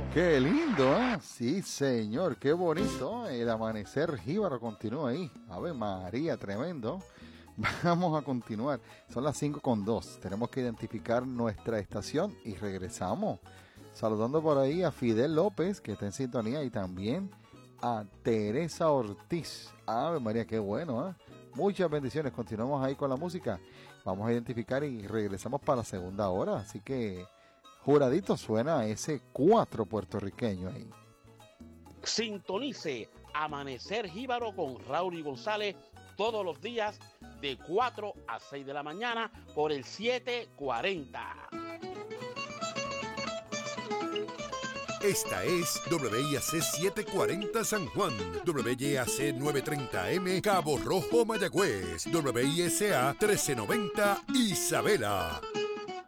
Qué lindo, ¿eh? Sí, señor, qué bonito. El amanecer jíbaro continúa ahí. Ave María, tremendo. Vamos a continuar. Son las 5:02. Tenemos que identificar nuestra estación y regresamos. Saludando por ahí a Fidel López, que está en sintonía, y también a Teresa Ortiz. Ave María, qué bueno, ¿eh? Muchas bendiciones. Continuamos ahí con la música. Vamos a identificar y regresamos para la segunda hora. Así que, juradito, suena ese 4 puertorriqueño ahí. Sintonice Amanecer Jíbaro con Raúl y González todos los días de 4 a 6 de la mañana por el 740. Esta es WIAC 740 San Juan, WIAC 930M Cabo Rojo Mayagüez, WISA 1390 Isabela.